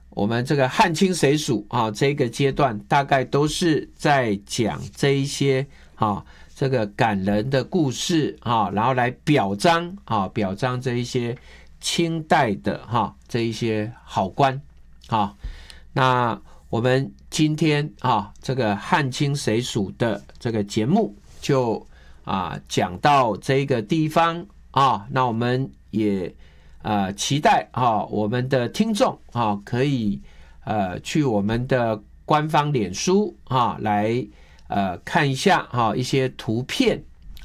我们这个汉清水署啊，这个阶段大概都是在讲这一些啊，这个感人的故事啊，然后来表彰这一些清代的这一些好官啊。那我们今天这个汉清水署的这个节目就讲到这个地方啊，那我们也期待我们的听众可以去我们的官方脸书来看一下一些图片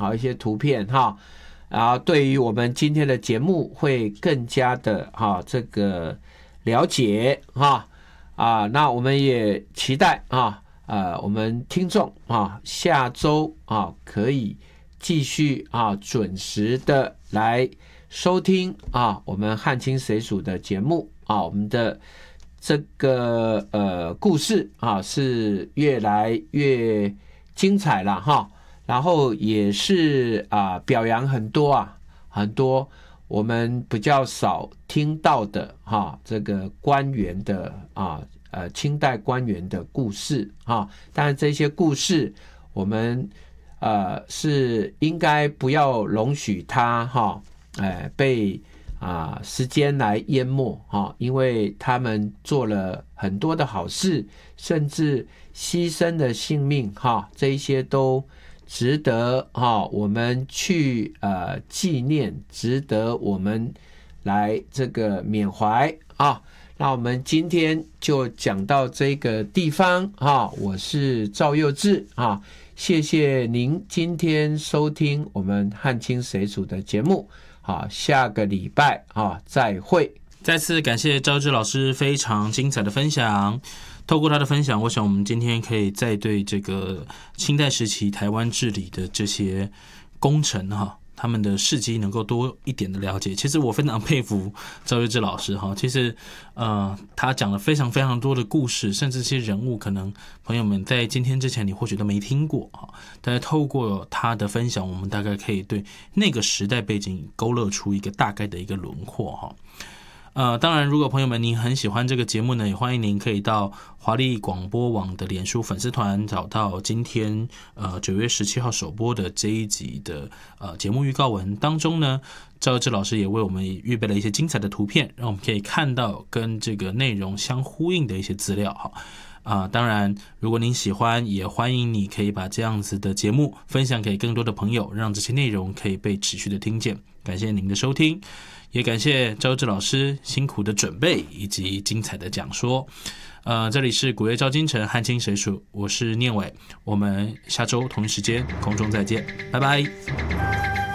然后对于我们今天的节目会更加的这个了解那我们也期待我们听众下周可以继续准时的来收听我们汉清水署的节目我们的这个故事是越来越精彩了然后也是表扬很多我们比较少听到的这个官员的清代官员的故事当然这些故事我们是应该不要容许它被时间来淹没因为他们做了很多的好事，甚至牺牲的性命这一些都值得我们去纪念，值得我们来这个缅怀那我们今天就讲到这个地方我是赵佑志谢谢您今天收听我们汉清水署的节目下个礼拜再会。 再次感谢赵志老师非常精彩的分享。透过他的分享，我想我们今天可以再对这个清代时期台湾治理的这些功臣他们的事迹能够多一点的了解。其实我非常佩服赵佑志老师其实他讲了非常非常多的故事，甚至这些人物可能朋友们在今天之前你或许都没听过但是透过他的分享，我们大概可以对那个时代背景勾勒出一个大概的一个轮廓当然如果朋友们您很喜欢这个节目呢，也欢迎您可以到华丽广播网的脸书粉丝团找到今天9月17号首播的这一集的节目预告文当中呢，赵佑志老师也为我们预备了一些精彩的图片，让我们可以看到跟这个内容相呼应的一些资料当然如果您喜欢，也欢迎你可以把这样子的节目分享给更多的朋友，让这些内容可以被持续的听见。感谢您的收听，也感谢赵佑志老师辛苦的准备以及精彩的讲说这里是古月照京城汉清水署，我是念伟，我们下周同一时间空中再见，拜拜。